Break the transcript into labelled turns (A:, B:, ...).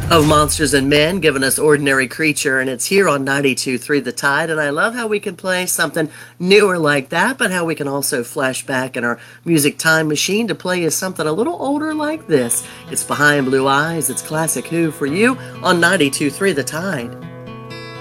A: Of Monsters and Men, giving us Ordinary Creature, and it's here on 92.3 The Tide, and I love how we can play something newer like that, but how we can also flash back in our music time machine to play you something a little older like this. It's Behind Blue Eyes, it's classic Who for you on 92.3 The Tide.